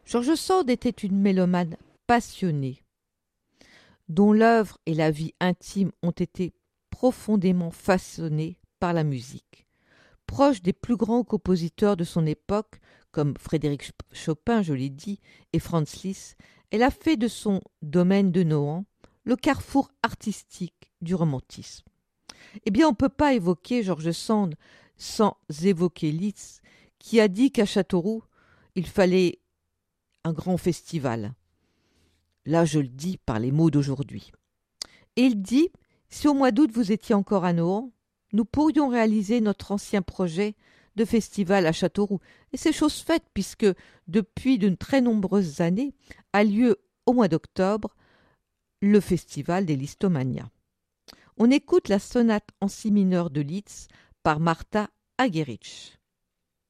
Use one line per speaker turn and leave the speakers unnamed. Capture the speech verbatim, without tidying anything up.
George Sand était une mélomane passionnée, dont l'œuvre et la vie intime ont été profondément façonnées par la musique. Proche des plus grands compositeurs de son époque, comme Frédéric Chopin, je l'ai dit, et Franz Liszt, elle a fait de son domaine de Nohant le carrefour artistique du romantisme. Eh bien, on ne peut pas évoquer George Sand sans évoquer Liszt, qui a dit qu'à Châteauroux, il fallait un grand festival. Là, je le dis par les mots d'aujourd'hui. Et il dit, si au mois d'août vous étiez encore à Nohant, nous pourrions réaliser notre ancien projet de festival à Châteauroux. Et c'est chose faite, puisque depuis de très nombreuses années a lieu au mois d'octobre le festival des Listomania. On écoute la sonate en si mineur de Liszt par Martha Argerich.